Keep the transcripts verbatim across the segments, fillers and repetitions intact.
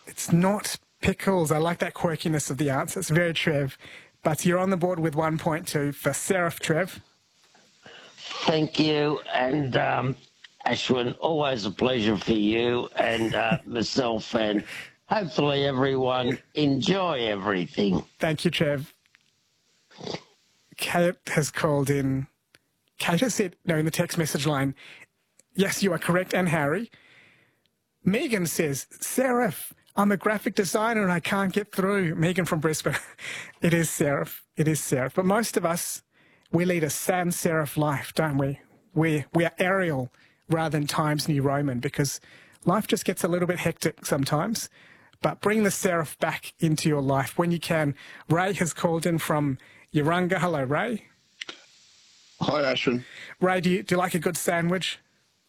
It's not pickles. I like that quirkiness of the answer. It's very Trev. But you're on the board with one point two for Seraph, Trev. Thank you. And um, Ashwin, always a pleasure for you and uh, myself, and hopefully everyone enjoy everything. Thank you, Trev. Kate has called in. Kate has said, no, in the text message line, yes, you are correct, and Harry. Megan says, Seraph, I'm a graphic designer and I can't get through. Megan from Brisbane. It is Seraph. It is Seraph. But most of us, we lead a sans serif life, don't we? We, we are Arial rather than Times New Roman, because life just gets a little bit hectic sometimes. But bring the serif back into your life when you can. Ray has called in from Yarunga. Hello, Ray. Hi, Ashwin. Ray, do you, do you like a good sandwich?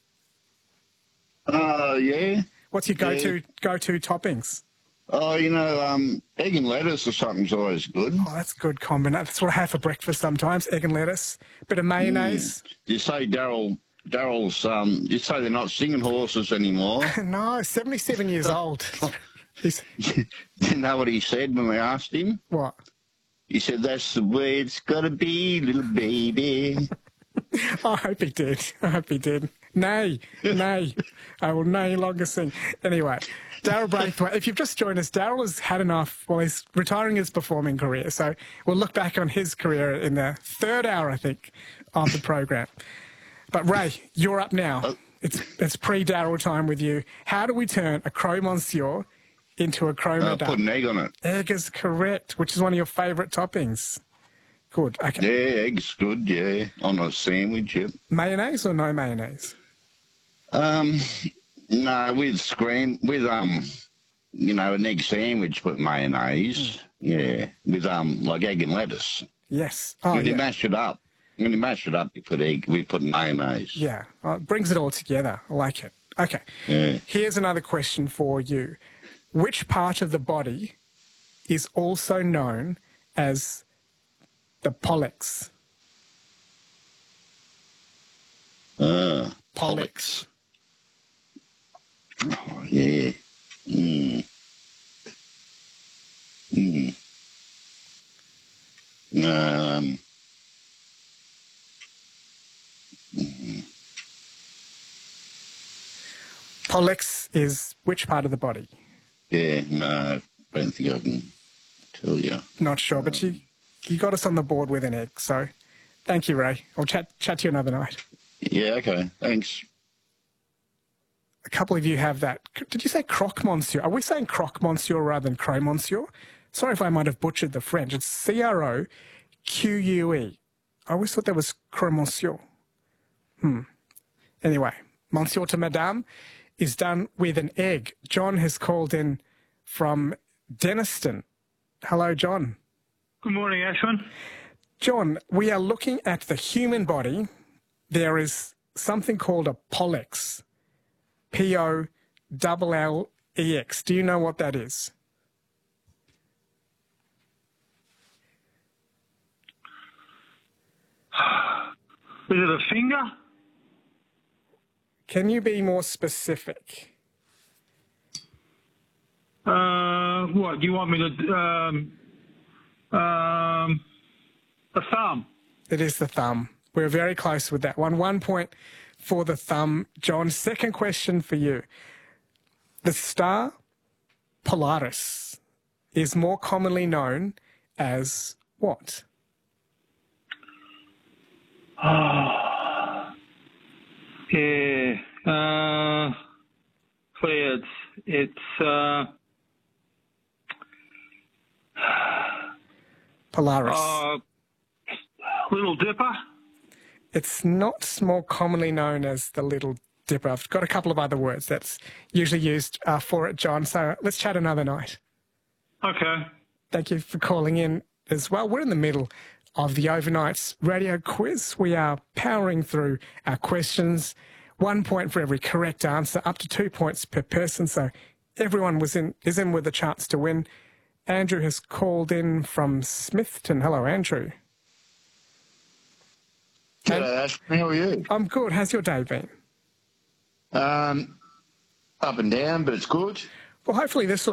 Uh, yeah. What's your go-to yeah. go-to toppings? Oh, you know, um, egg and lettuce or something's always good. Oh, that's good combination. That's what I have for breakfast sometimes, egg and lettuce. Bit of mayonnaise. Mm. You say Daryl, Daryl's, um, you say they're not singing horses anymore. No, seventy-seven years old. He's... You know what he said when we asked him? What? He said, that's the way it's got to be, little baby. I hope he did. I hope he did. Nay, nay. I will no longer sing. Anyway, Daryl Braithwaite, if you've just joined us, Daryl has had enough. Well, he's retiring his performing career, so we'll look back on his career in the third hour, I think, of the program. But, Ray, you're up now. It's, it's pre-Daryl time with you. How do we turn a Croque Monsieur into a Croque Uh, Madame? put an egg on it. Egg is correct, which is one of your favourite toppings. Good, okay. Yeah, egg's good, yeah, on a sandwich, yep. Mayonnaise or no mayonnaise? Um, no, with scram, with, um, you know, an egg sandwich with mayonnaise, mm. yeah, with, um, like egg and lettuce. Yes. Oh, when yeah. you mash it up, when you mash it up, you put egg, we put mayonnaise. Yeah, oh, it brings it all together. I like it. Okay. Yeah. Here's another question for you. Which part of the body is also known as the pollex? Uh, pollex. Oh, yeah. Mm. Mm. Um. Mm. Pollex is which part of the body? Yeah, no, I don't think I can tell you. Not sure, but you you got us on the board with an egg, so thank you, Ray. I'll chat, chat to you another night. Yeah, okay, thanks. A couple of you have that. Did you say Croque Monsieur? Are we saying Croque Monsieur rather than Croque Monsieur? Sorry if I might have butchered the French. It's C R O Q U E. I always thought that was Croque Monsieur. Hmm. Anyway, Monsieur to Madame is done with an egg. John has called in from Denniston. Hello, John. Good morning, Ashwin. John, we are looking at the human body. There is something called a pollex. P O L L E X. Do you know what that is? Is it a finger? Can you be more specific? Uh, what, do you want me to, um, um, a thumb? It is the thumb. We're very close with that one. One point for the thumb. John, second question for you. The star Polaris is more commonly known as what? Oh, yeah, uh, clouds. It's, uh, Polaris. Uh, Little Dipper? It's not more commonly known as the Little Dipper. I've got a couple of other words that's usually used uh, for it, John. So let's chat another night. Okay. Thank you for calling in as well. We're in the middle of the Overnights radio quiz. We are powering through our questions. One point for every correct answer, up to two points per person. So everyone was in is in with a chance to win. Andrew has called in from Smithton. Hello, Andrew. G'day, Ash. How are you? I'm good. How's your day been? Um, up and down, but it's good. Well, hopefully this will